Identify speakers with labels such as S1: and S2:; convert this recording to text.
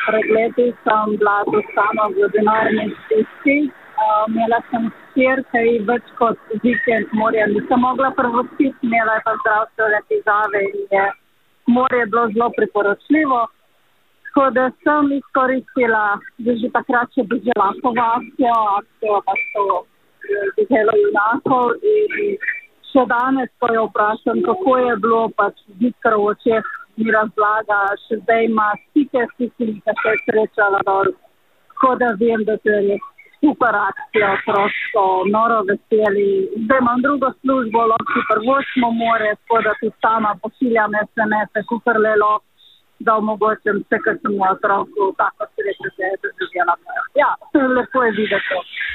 S1: Pred leti sem bila tu sama v denarni stiski. Imela sem hčerka in več kot vikend morja nisem mogla prvostiti, imela je pa zdravstvene težave in je morje bilo zelo priporočljivo. Tako da sem izkoristila, da že takrat še bežala po akcijo pa to Deželo junakov in še danes, ko jo vprašam, kako je bilo, pač zikr v očeh mi razlaga, še zdaj ima stike s tistimi, ki se je srečala dol. Tako da vem, da to je res super akcija, prosto, noro veseli. Zdaj imam drugo službo, lahko prvočno more, tako da tudi sama pošiljam SMS-e, kukrlelo, da omogočim vse, kar sem v otroku, tako sreče se je doživela. Ja, lepo je videti.